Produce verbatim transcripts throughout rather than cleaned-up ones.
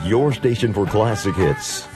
your station for classic hits.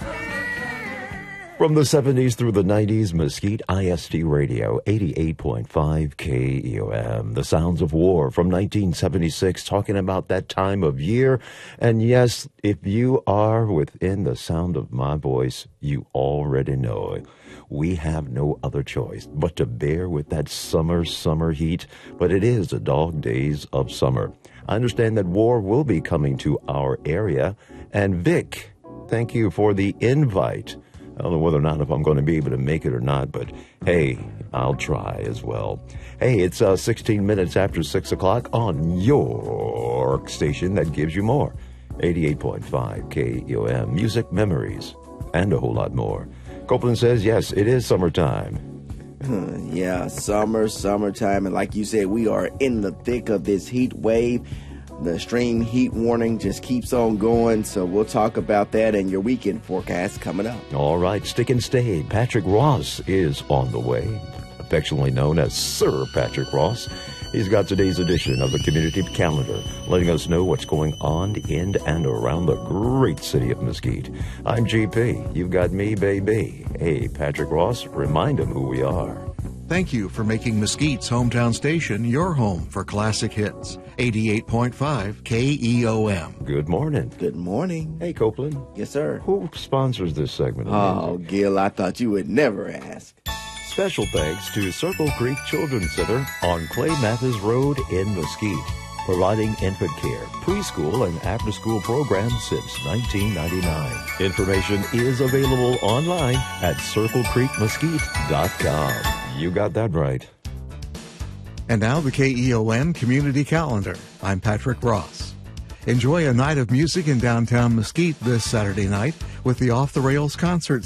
From the seventies through the nineties, Mesquite I S T Radio, eighty-eight point five K E O M. The Sounds of War from nineteen seventy-six, talking about that time of year. And yes, if you are within the sound of my voice, you already know it. We have no other choice but to bear with that summer, summer heat. But it is the dog days of summer. I understand that war will be coming to our area. And Vic, thank you for the invite. I don't know whether or not if I'm going to be able to make it or not, but hey, I'll try as well. Hey, it's uh, sixteen minutes after six o'clock on your station that gives you more. eighty-eight point five K E O M, music, memories, and a whole lot more. Copeland says, yes, it is summertime. Yeah, summer, summertime. And like you said, we are in the thick of this heat wave. The extreme heat warning just keeps on going, so we'll talk about that and your weekend forecast coming up. All right, stick and stay. Patrick Ross is on the way, affectionately known as Sir Patrick Ross. He's got today's edition of the Community Calendar, letting us know what's going on in and around the great city of Mesquite. I'm G P. You've got me, baby. Hey, Patrick Ross, remind him who we are. Thank you for making Mesquite's hometown station your home for classic hits. eighty-eight point five K E O M. Good morning. Good morning. Hey, Copeland. Yes, sir. Who sponsors this segment? Oh, Gil, I thought you would never ask. Special thanks to Circle Creek Children's Center on Clay Mathis Road in Mesquite, providing infant care, preschool, and after-school programs since nineteen ninety-nine. Information is available online at circle creek mesquite dot com. You got that right. And now the K E O M Community Calendar. I'm Patrick Ross. Enjoy a night of music in downtown Mesquite this Saturday night with the Off the Rails concert